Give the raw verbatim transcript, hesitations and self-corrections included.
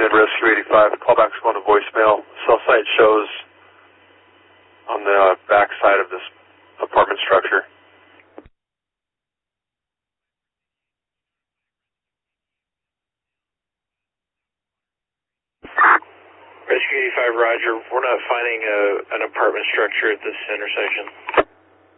again, Rescue eighty-five. Callback's going to voicemail. Cell site shows on the back side of this apartment structure. Rescue eighty-five, Roger. We're not finding a, an apartment structure at this intersection.